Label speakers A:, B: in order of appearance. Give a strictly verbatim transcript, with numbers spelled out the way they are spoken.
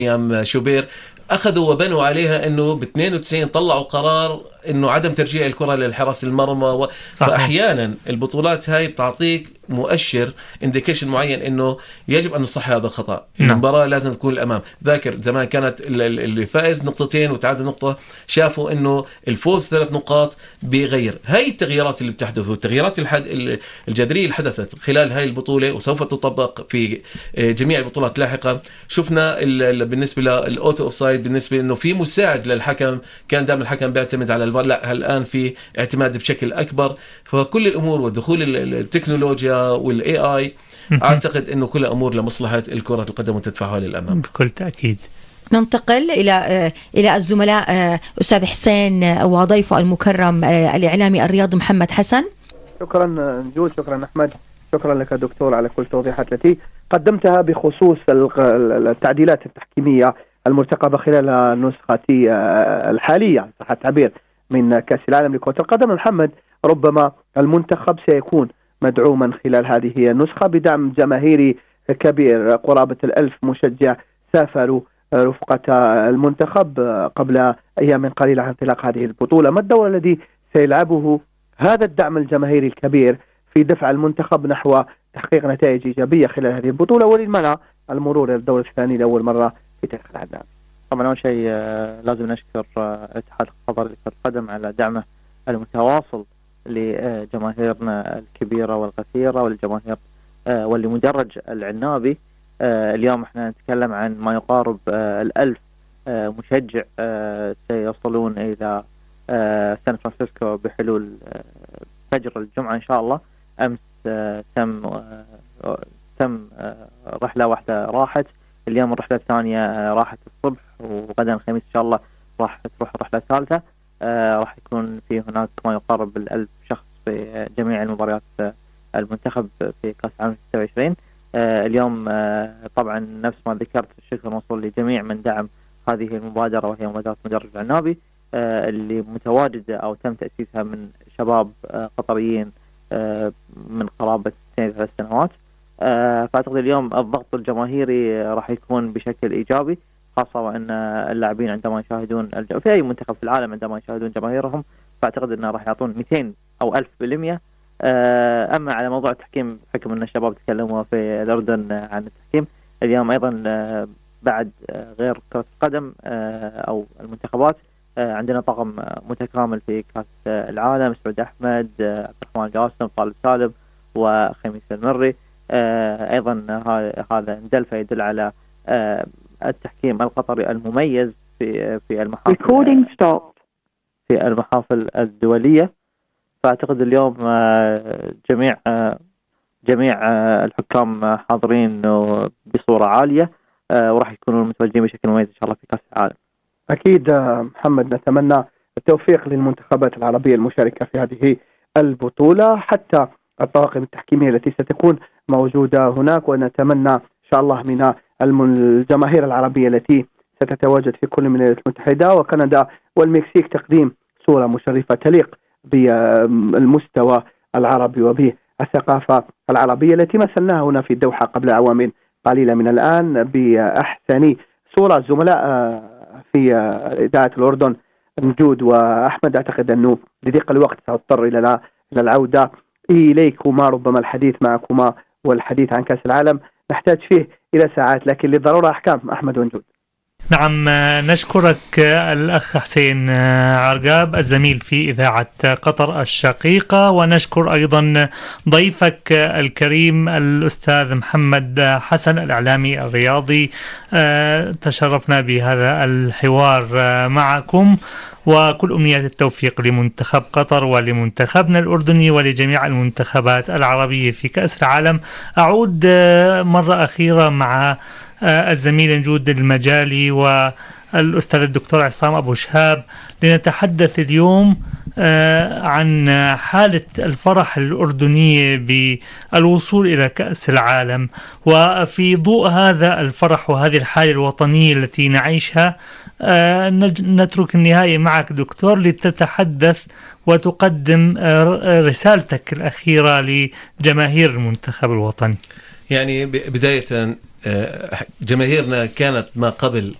A: أيام شوبير أخذوا وبنوا عليها أنه ب اثنين وتسعين طلعوا قرار أنه عدم ترجيع الكرة للحرس المرمى و... فأحيانا البطولات هاي بتعطيك مؤشر انديكيشن معين أنه يجب أن نصحح هذا الخطأ. المباراة لازم تكون الأمام. ذاكر زمان كانت اللي فائز نقطتين وتعادل نقطة، شافوا أنه الفوز ثلاث نقاط بيغير. هاي التغييرات اللي بتحدث والتغييرات الحد... الجذرية اللي حدثت خلال هاي البطولة وسوف تطبق في جميع البطولات لاحقا. شفنا ال... بالنسبة للأوتو أوفسايد، بالنسبة أنه في مساعد للحكم، كان دائما الحكم بيعتمد على الفار، لا الآن في اعتماد بشكل أكبر. فكل الأمور ودخول التكنولوجيا والاي اي اعتقد انه كل امور لمصلحه الكره القدم وتدفعها للامام
B: بكل تاكيد.
C: ننتقل الى الى الزملاء استاذ حسين وضيفه المكرم الاعلامي الرياضي محمد حسن.
D: شكرا نجود، شكرا احمد، شكرا لك دكتور على كل التوضيحات التي قدمتها بخصوص التعديلات التحكيميه المرتقبه خلال النسخه الحاليه صح التعبير من كاس العالم لكره القدم. محمد، ربما المنتخب سيكون مدعوما خلال هذه النسخة بدعم جماهيري كبير، قرابة الألف مشجع سافروا رفقة المنتخب قبل أيام قليلة عن انطلاق هذه البطولة. ما الدور الذي سيلعبه هذا الدعم الجماهيري الكبير في دفع المنتخب نحو تحقيق نتائج إيجابية خلال هذه البطولة وللمنع المرور إلى الدور الثاني لأول مرة في تاريخ العالم؟
E: طبعا أول شيء لازم نشكر اتحاد القطري لكرة القدم على دعمه المتواصل لجماهيرنا الكبيرة والغفيرة والجماهير والمدرج العنابي. اليوم احنا نتكلم عن ما يقارب الألف مشجع سيصلون إلى سان فرانسيسكو بحلول فجر الجمعة إن شاء الله. أمس تم تم رحلة واحدة راحت، اليوم الرحلة الثانية راحت الصبح، وغدا الخميس إن شاء الله راح تروح الرحلة الثالثة. آه راح يكون في هناك ما يقارب الألف شخص في جميع المباريات المنتخب في كأس العالم ستة وعشرين. آه اليوم آه طبعا نفس ما ذكرت الشكر موصول لجميع من دعم هذه المبادرة، وهي مبادرة مدرج العنابي آه اللي متواجدة أو تم تأسيسها من شباب آه قطريين آه من قرابة اثنتين ثلاث سنوات. آه فأعتقد اليوم الضغط الجماهيري راح يكون بشكل إيجابي، خاصة وأن اللاعبين عندما يشاهدون الج... في أي منتخب في العالم عندما يشاهدون جماهيرهم فأعتقد أنه راح يعطون مئتين أو ألف بالمئة. أما على موضوع التحكيم، حكم أن الشباب تكلموا في الأردن عن التحكيم اليوم أيضا بعد غير كرة القدم أو المنتخبات عندنا طاقم متكامل في كأس العالم، سعود أحمد، عبد الرحمن قاسم، طالب سالم وخميس المري. أيضا هذا ندلفه يدل على التحكيم القطري المميز في في المحافل في المحافل الدولية. فأعتقد اليوم جميع جميع الحكام حاضرين بصورة عالية وراح يكونوا متواجدين بشكل مميز إن شاء الله في كأس العالم.
D: أكيد محمد، نتمنى التوفيق للمنتخبات العربية المشاركة في هذه البطولة، حتى الطواقم التحكيمية التي ستكون موجودة هناك، ونتمنى إن شاء الله من الجماهير العربية التي ستتواجد في كل من الولايات المتحدة وكندا والمكسيك تقديم صورة مشرفة تليق بالمستوى العربي وبالثقافة العربية التي مثلناها هنا في الدوحة قبل أعوام قليلة من الآن بأحسن صورة. الزملاء في إذاعة الأردن نجود وأحمد، أعتقد أنه لضيق الوقت سأضطر إلى العودة إليكما، ربما الحديث معكما والحديث عن كأس العالم نحتاج فيه إلى ساعات، لكن للضرورة أحكام. أحمد ونجود.
B: نعم، نشكرك الأخ حسين عرقاب الزميل في إذاعة قطر الشقيقة، ونشكر أيضا ضيفك الكريم الأستاذ محمد حسن الإعلامي الرياضي. تشرفنا بهذا الحوار معكم، وكل أمنيات التوفيق لمنتخب قطر ولمنتخبنا الأردني ولجميع المنتخبات العربية في كأس العالم. أعود مرة أخيرة مع الزميل نجود المجالي والأستاذ الدكتور عصام أبو شهاب لنتحدث اليوم عن حالة الفرح الأردنية بالوصول إلى كأس العالم، وفي ضوء هذا الفرح وهذه الحالة الوطنية التي نعيشها نترك النهاية معك دكتور لتتحدث وتقدم رسالتك الأخيرة لجماهير المنتخب الوطني.
A: يعني بداية جماهيرنا كانت ما قبل